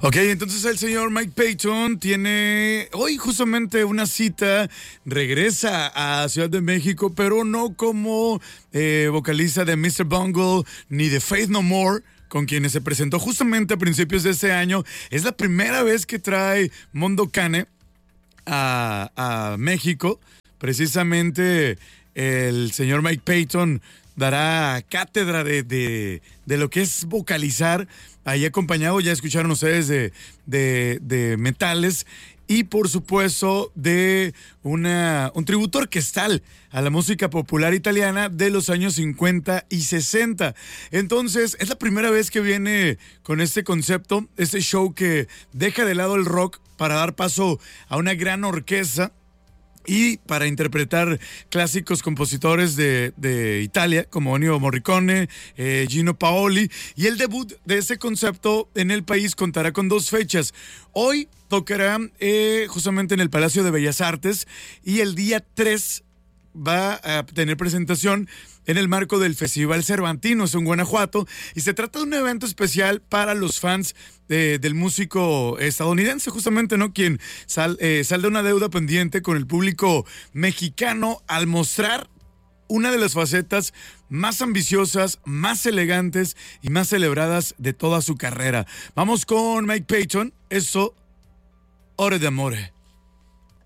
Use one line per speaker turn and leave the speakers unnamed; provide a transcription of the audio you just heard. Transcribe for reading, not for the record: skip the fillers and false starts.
Ok, entonces el señor Mike Patton tiene hoy justamente una cita, regresa a Ciudad de México, pero no como vocalista de Mr. Bungle ni de Faith No More, con quienes se presentó justamente a principios de este año. Es la primera vez que trae Mondo Cane a México. Precisamente el señor Mike Patton dará cátedra de lo que es vocalizar, ahí acompañado, ya escucharon ustedes, de metales y por supuesto de un tributo orquestal a la música popular italiana de los años 50 y 60. Entonces es la primera vez que viene con este concepto, este show que deja de lado el rock para dar paso a una gran orquesta y para interpretar clásicos compositores de Italia, como Ennio Morricone, Gino Paoli. Y el debut de ese concepto en el país contará con 2 fechas. Hoy tocará justamente en el Palacio de Bellas Artes y el día 3 va a tener presentación en el marco del Festival Cervantinos en Guanajuato, y se trata de un evento especial para los fans del músico estadounidense, justamente, ¿no? Quien salda una deuda pendiente con el público mexicano al mostrar una de las facetas más ambiciosas, más elegantes y más celebradas de toda su carrera. Vamos con Mike Patton, eso, Ore d'amore.